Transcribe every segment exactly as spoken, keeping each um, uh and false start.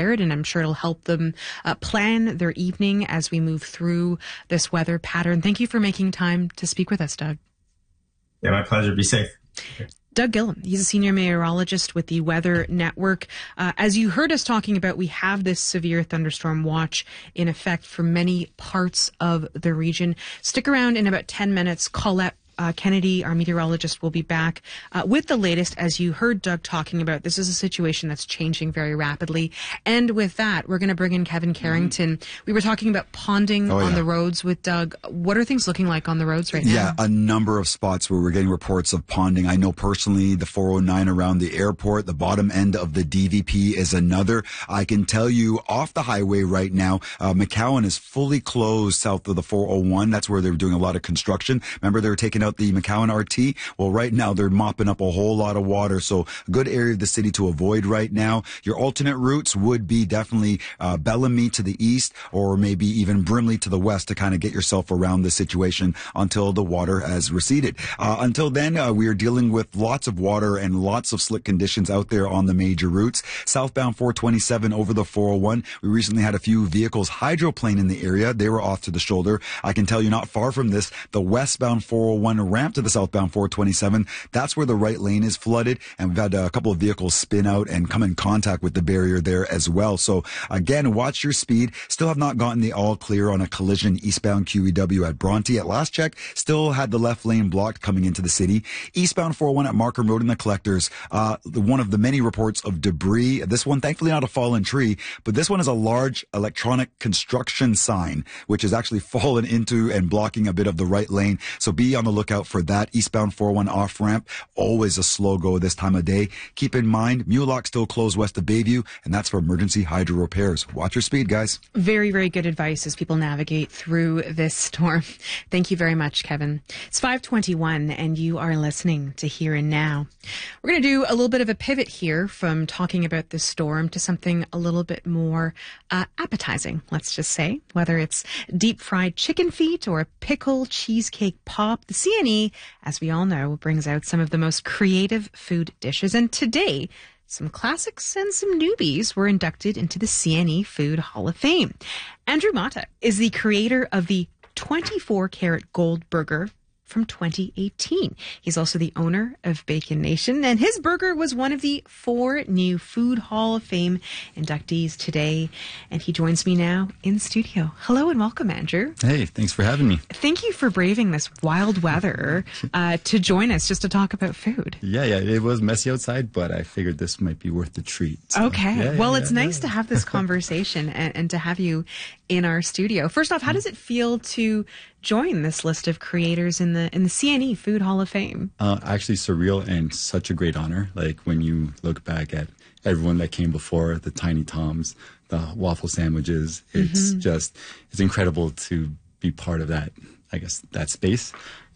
prepared, and I'm sure it'll help them uh, plan their evening as we move through this weather pattern. Thank you for making time to speak with us, Doug. Yeah, my pleasure. Be safe. Doug Gillum, he's a senior meteorologist with the Weather Network. Uh, as you heard us talking about, we have this severe thunderstorm watch in effect for many parts of the region. Stick around in about ten minutes. Colette Uh, Kennedy, our meteorologist, will be back uh, with the latest. As you heard Doug talking about, this is a situation that's changing very rapidly. And with that, we're going to bring in Kevin Carrington. Mm-hmm. We were talking about ponding oh, on yeah. the roads with Doug. What are things looking like on the roads right now? Yeah, a number of spots where we're getting reports of ponding. I know personally the four oh nine around the airport, the bottom end of the D V P is another. I can tell you off the highway right now, uh, McCowan is fully closed south of the four oh one. That's where they're doing a lot of construction. Remember, they were taking out the McCowan R T. Well, right now they're mopping up a whole lot of water, so a good area of the city to avoid right now. Your alternate routes would be definitely uh, Bellamy to the east, or maybe even Brimley to the west, to kind of get yourself around the situation until the water has receded. Uh, until then, uh, we are dealing with lots of water and lots of slick conditions out there on the major routes. Southbound four twenty-seven over the four oh one. We recently had a few vehicles hydroplane in the area. They were off to the shoulder. I can tell you not far from this, the westbound four oh one ramp to the southbound four twenty-seven. That's where the right lane is flooded, and we've had a couple of vehicles spin out and come in contact with the barrier there as well. So again, watch your speed. Still have not gotten the all clear on a collision eastbound Q E W at Bronte. At last check, still had the left lane blocked coming into the city. Eastbound four oh one at Markham Road in the Collectors. Uh, the, one of the many reports of debris. This one, thankfully not a fallen tree, but this one is a large electronic construction sign, which has actually fallen into and blocking a bit of the right lane. So be on the lookout for that. Eastbound four oh one off ramp, always a slow go this time of day. Keep in mind, Mulock still closed west of Bayview, and that's for emergency hydro repairs. Watch your speed, guys. Very, very good advice as people navigate through this storm. Thank you very much, Kevin. It's five twenty-one, and you are listening to Here and Now. We're going to do a little bit of a pivot here from talking about this storm to something a little bit more uh, appetizing, let's just say. Whether it's deep fried chicken feet or a pickle cheesecake pop, the C N E, as we all know, brings out some of the most creative food dishes. And today, some classics and some newbies were inducted into the C N E Food Hall of Fame. Andrew Mata is the creator of the twenty-four karat gold burger from twenty eighteen. He's also the owner of Bacon Nation, and his burger was one of the four new Food Hall of Fame inductees today. And he joins me now in studio. Hello and welcome, Andrew. Hey, thanks for having me. Thank you for braving this wild weather uh, to join us just to talk about food. Yeah, yeah, it was messy outside, but I figured this might be worth the treat. So, okay. Yeah, well, yeah, it's yeah, nice yeah. to have this conversation and, and to have you in our studio. First off, how does it feel to join this list of creators in the in the C N E Food Hall of Fame? Uh, actually surreal and such a great honor. Like when you look back at everyone that came before, the Tiny Toms, the waffle sandwiches, it's mm-hmm. just, it's incredible to be part of that, I guess, that space.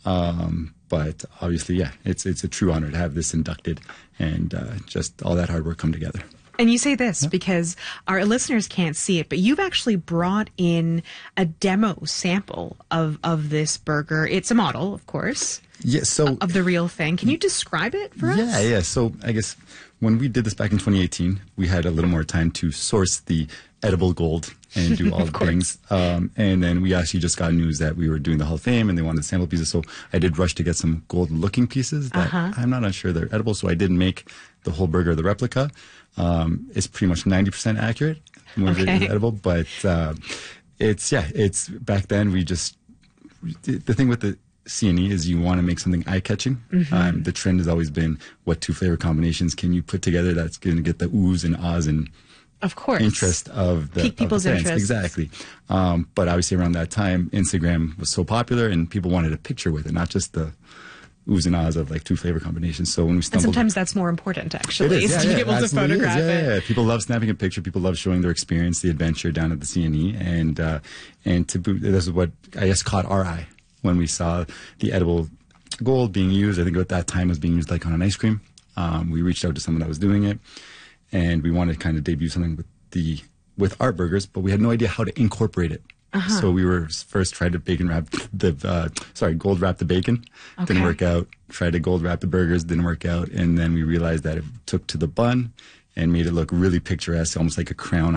Um, but obviously, yeah, it's, it's a true honor to have this inducted and uh, just all that hard work come together. And you say this yeah. because our listeners can't see it, but you've actually brought in a demo sample of, of this burger. It's a model, of course, yeah, so, of the real thing. Can you describe it for yeah, us? Yeah, yeah. So I guess when we did this back in twenty eighteen, we had a little more time to source the edible gold and do all the things. Um, and then we actually just got news that we were doing the Hall of Fame and they wanted sample pieces. So I did rush to get some gold looking pieces that uh-huh. I'm not sure they're edible. So I didn't make the whole burger, the replica. Um, it's pretty much ninety percent accurate. More okay. of it is edible, but uh, it's, yeah, it's back then we just, the thing with the C N E is you want to make something eye-catching. Mm-hmm. Um, the trend has always been, what two flavor combinations can you put together that's going to get the oohs and ahs and of course interest of the pique people's of the fans. interest. Exactly. Um, but obviously around that time, Instagram was so popular and people wanted a picture with it, not just the oohs and ahs of like two flavor combinations. So when we stumbled, and sometimes that's more important actually, it is, yeah, is to yeah, be able to photograph is. Yeah, it. Yeah, yeah. People love snapping a picture. People love showing their experience, the adventure down at the C N E, and uh, and to boot, this is what I guess caught our eye when we saw the edible gold being used. I think at that time it was being used like on an ice cream. Um, we reached out to someone that was doing it, and we wanted to kind of debut something with the with our burgers, but we had no idea how to incorporate it. Uh-huh. So we were first tried to bacon wrap the uh, sorry gold wrap the bacon, okay. Didn't work out. Tried to gold wrap the burgers, didn't work out, and then we realized that it took to the bun and made it look really picturesque, almost like a crown